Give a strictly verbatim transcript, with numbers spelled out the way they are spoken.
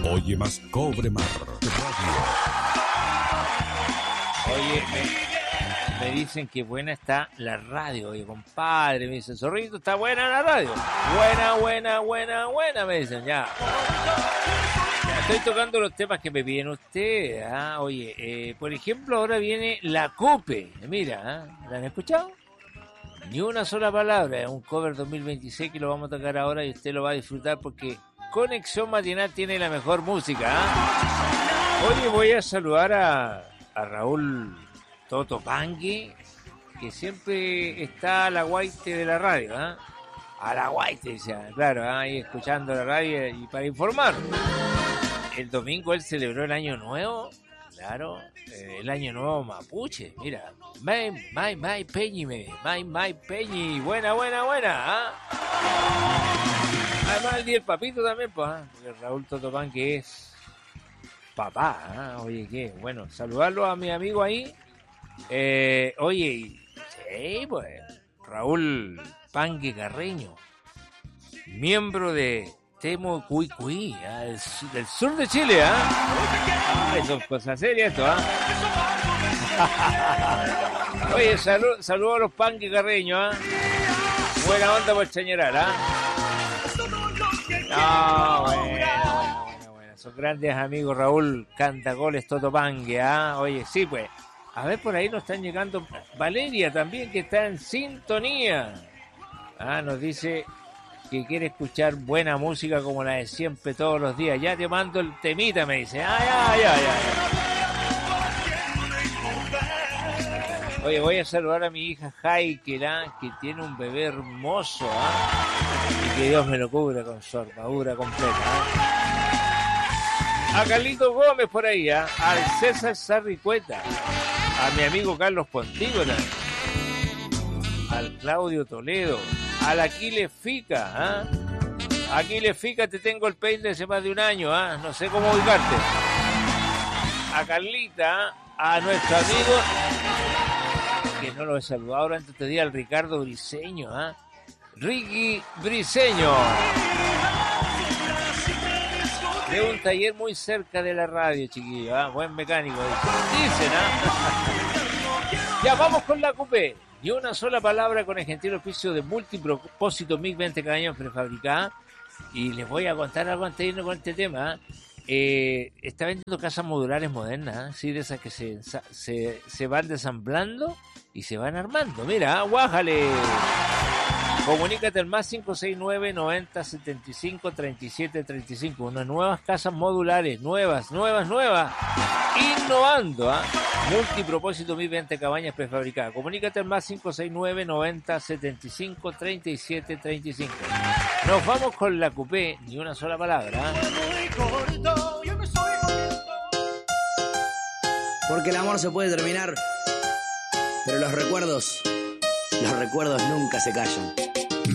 Oye más Cobre Mar Radio. Oye, me, me dicen que buena está la radio. Oye, compadre, me dicen, Zorrito, está buena la radio. Buena, buena, buena, buena, me dicen, ya. Ya estoy tocando los temas que me piden ustedes. ¿Ah? Oye, eh, por ejemplo, ahora viene La Cope. Mira, ¿eh? ¿La han escuchado? Ni una sola palabra. Es un cover dos mil veintiséis que lo vamos a tocar ahora y usted lo va a disfrutar porque Conexión Matinal tiene la mejor música. ¿Eh? Oye, voy a saludar a... a Raúl Toto Pangui, que siempre está a la guaite de la radio, ¿eh? A la guaite, o sea, claro, ¿eh? Ahí escuchando la radio y para informar. El domingo él celebró el Año Nuevo, claro, eh, el Año Nuevo Mapuche, mira. Mai, mai, mai, peñi, me, mai, mai, peñi, buena, buena, buena, ¿eh? Además el día del papito también, pues, ¿eh? Porque Raúl Toto Pangui es papá, ¿eh? Oye, qué bueno, saludarlo a mi amigo ahí. Eh, oye, sí, pues, Raúl Pangui Carreño, miembro de Temo Cuy Cuy, ¿eh? del, del sur de Chile, ¿eh? Ah, son cosas serias esto, ¿eh? Oye, saludos saludo a los Pangui Carreños, ¿eh? Buena onda por Chañaral, ¿eh? No, bueno. Son grandes amigos, Raúl Cantagoles Toto Pangui, ¿ah? Oye, sí, pues. A ver, por ahí nos están llegando. Valeria también, que está en sintonía. Ah, nos dice que quiere escuchar buena música como la de siempre, todos los días. Ya te mando el temita, me dice. Ay, ay, ay, ay. Oye, voy a saludar a mi hija Jaikela, que tiene un bebé hermoso, ¿ah? Y que Dios me lo cubra con su armadura completa, ¿ah? A Carlito Gómez por ahí, ¿eh? Al César Sarricueta, a mi amigo Carlos Pontígola, al Claudio Toledo, al Aquiles Fica, ¿eh? Aquiles Fica, te tengo el peine hace más de un año, ¿eh? No sé cómo ubicarte. A Carlita, a nuestro amigo, que no lo he saludado durante este día, al Ricardo Briseño, ¿eh? Ricky Briseño. De un taller muy cerca de la radio, chiquillo, ¿eh? Buen mecánico, dicen, ¿eh? Ya, vamos con la Coupé. Ni una sola palabra con el gentil oficio de Multipropósito M I G veinte cañas prefabricada. Y les voy a contar algo antes de irnos con este tema. Eh, está vendiendo casas modulares modernas, ¿eh? Sí, de esas que se, se, se van desamblando y se van armando. Mira, guájale. Comunícate al más cinco seis nueve, noventa, setenta y cinco, treinta y siete, treinta y cinco. Unas nuevas casas modulares, nuevas, nuevas, nuevas. Innovando, ¿ah? ¿eh? Multipropósito M I G veinte cabañas prefabricadas. Comunícate al más cinco seis nueve, noventa, setenta y cinco, treinta y siete, treinta y cinco. Nos vamos con la Coupé, ni una sola palabra, ¿eh? Porque el amor se puede terminar, pero los recuerdos, los recuerdos nunca se callan.